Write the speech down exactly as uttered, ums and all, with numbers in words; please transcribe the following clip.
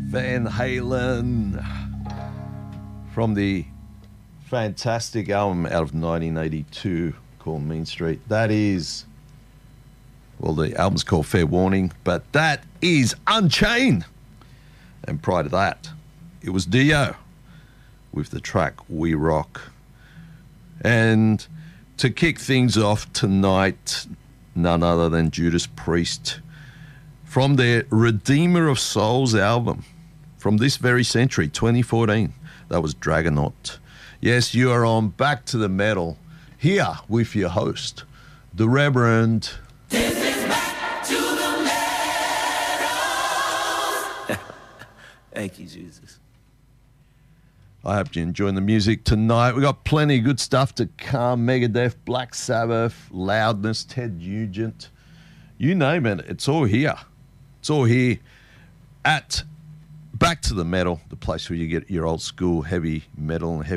Van Halen from the fantastic album out of nineteen eighty-two called Mean Street. That is, well, the album's called Fair Warning, but that is Unchained. And prior to that, it was Dio with the track We Rock. And to kick things off tonight, none other than Judas Priest from their Redeemer of Souls album from this very century, twenty fourteen. That was Dragonaut. Yes, you are on Back to the Metal here with your host, the Reverend. This is Back to the Metal. Thank you, Jesus. I hope you're enjoying the music tonight. We've got plenty of good stuff to come. Megadeth, Black Sabbath, Loudness, Ted Nugent. You name it, it's all here. It's all here at Back to the Metal, the place where you get your old school heavy metal and heavy